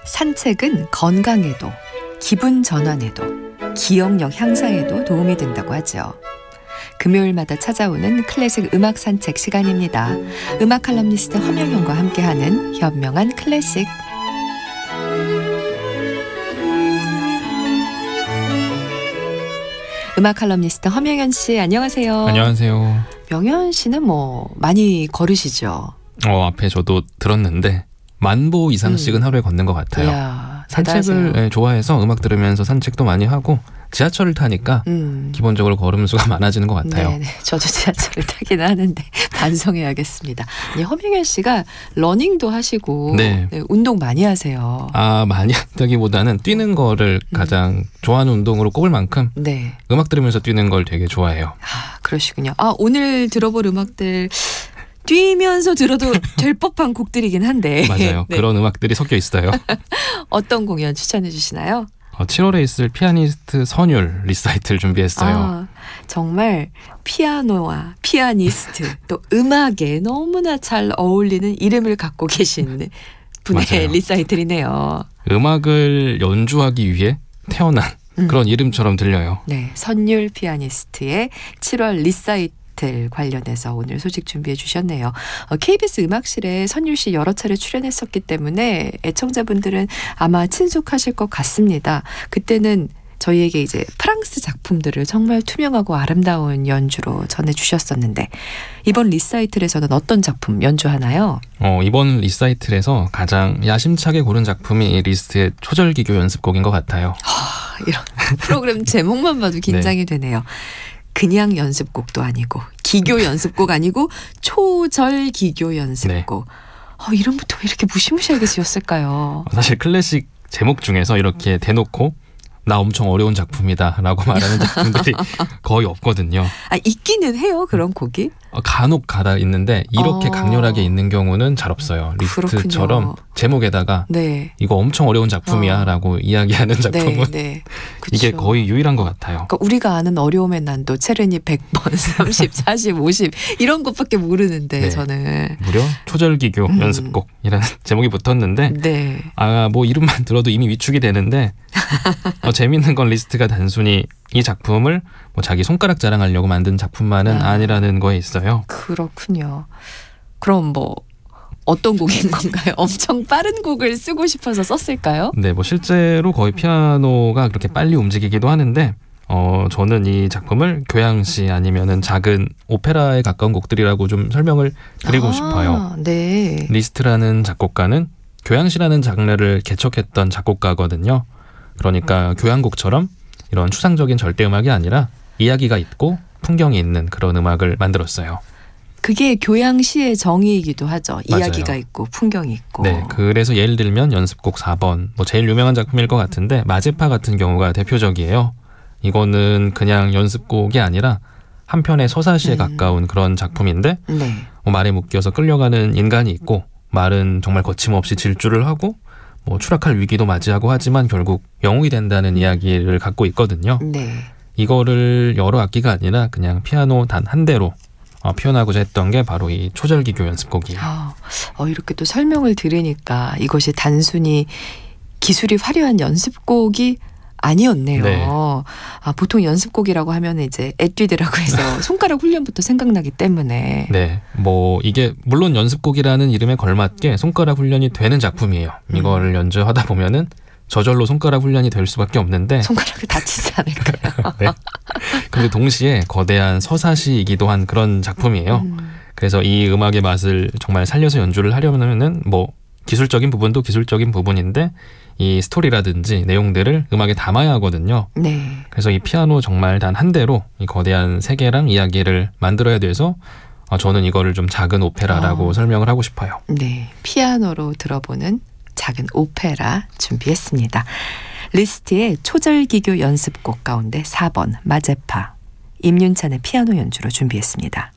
산책은 건강에도, 기분 전환에도, 기억력 향상에도 도움이 된다고 하죠. 금요일마다 찾아오는 클래식 음악 산책 시간입니다. 음악 칼럼니스트 허명현과 함께하는 현명한 클래식. 음악 칼럼니스트 허명현 씨, 안녕하세요. 안녕하세요. 명현 씨는 많이 걸으시죠? 앞에 저도 들었는데 10,000보 이상씩은 하루에 걷는 것 같아요. 이야, 산책을 좋아해서 음악 들으면서 산책도 많이 하고 지하철을 타니까 기본적으로 걸음수가 많아지는 것 같아요. 네네, 저도 지하철을 타기는 하는데 반성해야겠습니다. 허명현 씨가 러닝도 하시고 네. 운동 많이 하세요. 많이 한다기보다는 뛰는 거를 가장 좋아하는 운동으로 꼽을 만큼 네. 음악 들으면서 뛰는 걸 되게 좋아해요. 그러시군요. 오늘 들어볼 음악들 뛰면서 들어도 될 법한 곡들이긴 한데. 맞아요. 네. 그런 음악들이 섞여 있어요. 어떤 공연 추천해 주시나요? 7월에 있을 피아니스트 선율 리사이트를 준비했어요. 정말 피아노와 피아니스트 또 음악에 너무나 잘 어울리는 이름을 갖고 계신 분의 맞아요. 리사이틀이네요. 음악을 연주하기 위해 태어난 그런 이름처럼 들려요. 네, 선율 피아니스트의 7월 리사이틀 관련해서 오늘 소식 준비해 주셨네요. KBS 음악실에 선율 씨 여러 차례 출연했었기 때문에 애청자분들은 아마 친숙하실 것 같습니다. 그때는 저희에게 이제 프랑스 작품들을 정말 투명하고 아름다운 연주로 전해주셨었는데 이번 리사이틀에서는 어떤 작품 연주하나요? 이번 리사이틀에서 가장 야심차게 고른 작품이 이 리스트의 초절기교 연습곡인 것 같아요. 이런 프로그램 제목만 봐도 긴장이 되네요. 그냥 연습곡도 아니고 기교 연습곡 아니고 초절기교 연습곡. 네. 이름부터 왜 이렇게 무시무시하게 지었을까요? 사실 클래식 제목 중에서 이렇게 대놓고 나 엄청 어려운 작품이다 라고 말하는 작품들이 거의 없거든요. 있기는 해요, 그런 곡이? 간혹 가다 있는데 이렇게 강렬하게 있는 경우는 잘 없어요. 리스트처럼 그렇군요. 제목에다가 이거 엄청 어려운 작품이야 라고 이야기하는 작품은 이게 거의 유일한 것 같아요. 그러니까 우리가 아는 어려움의 난도 체르니 100번, 30, 40, 50 이런 것밖에 모르는데 저는. 무려 초절기교 연습곡이라는 제목이 붙었는데 이름만 들어도 이미 위축이 되는데 재밌는 건 리스트가 단순히 이 작품을 자기 손가락 자랑하려고 만든 작품만은 아니라는 거에 있어요. 그렇군요. 그럼 어떤 곡인 건가요? 엄청 빠른 곡을 쓰고 싶어서 썼을까요? 네, 실제로 거의 피아노가 그렇게 빨리 움직이기도 하는데 저는 이 작품을 교향시 아니면은 작은 오페라에 가까운 곡들이라고 좀 설명을 드리고 싶어요. 네. 리스트라는 작곡가는 교향시라는 장르를 개척했던 작곡가거든요. 그러니까 교향곡처럼 이런 추상적인 절대음악이 아니라 이야기가 있고 풍경이 있는 그런 음악을 만들었어요. 그게 교향시의 정의이기도 하죠. 맞아요. 이야기가 있고 풍경이 있고. 네, 그래서 예를 들면 연습곡 4번 제일 유명한 작품일 것 같은데 마제파 같은 경우가 대표적이에요. 이거는 그냥 연습곡이 아니라 한편의 서사시에 가까운 그런 작품인데 말에 묶여서 끌려가는 인간이 있고 말은 정말 거침없이 질주를 하고 추락할 위기도 맞이하고 하지만 결국 영웅이 된다는 이야기를 갖고 있거든요. 이거를 여러 악기가 아니라 그냥 피아노 단 한 대로 표현하고자 했던 게 바로 이 초절기교 연습곡이에요. 이렇게 또 설명을 들으니까 이것이 단순히 기술이 화려한 연습곡이 아니었네요. 네. 보통 연습곡이라고 하면 이제 에뛰드라고 해서 손가락 훈련부터 생각나기 때문에. 네, 이게 물론 연습곡이라는 이름에 걸맞게 손가락 훈련이 되는 작품이에요. 이거를 연주하다 보면은 저절로 손가락 훈련이 될 수밖에 없는데 손가락을 다치지 않을까요? 네. 근데 동시에 거대한 서사시이기도 한 그런 작품이에요. 그래서 이 음악의 맛을 정말 살려서 연주를 하려면은 기술적인 부분도 기술적인 부분인데 이 스토리라든지 내용들을 음악에 담아야 하거든요. 그래서 이 피아노 정말 단 한 대로 이 거대한 세계랑 이야기를 만들어야 돼서 저는 이거를 좀 작은 오페라라고 설명을 하고 싶어요. 네, 피아노로 들어보는 작은 오페라 준비했습니다. 리스트의 초절기교 연습곡 가운데 4번 마제파, 임윤찬의 피아노 연주로 준비했습니다.